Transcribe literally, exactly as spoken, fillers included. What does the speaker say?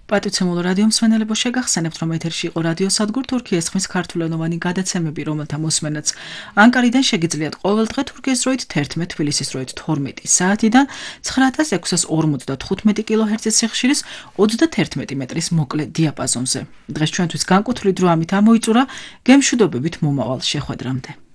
პატივცემულო რადიო მსმენელებო, შეგახსენებთ, რომ ეთერში იყო რადიო სადგურ თურქიის ხმის ქართულენოვანი გადაცემები, რომელთა მოსმენაც ანკარიდან შეგიძლიათ ყოველდღე თურქიის დროით თერთმეტ, თბილისის დროით თორმეტი საათიდან ცხრა ათას ექვსას ორმოცდათხუთმეტი კილოჰერცის სიხშირის ოცდათერთმეტი მეტრის მოკლე დიაპაზონზე. დღეს ჩვენთვის განკუთვნილი დრო ამით ამოიწურა, გემშვიდობებით მომავალ შეხვედრამდე.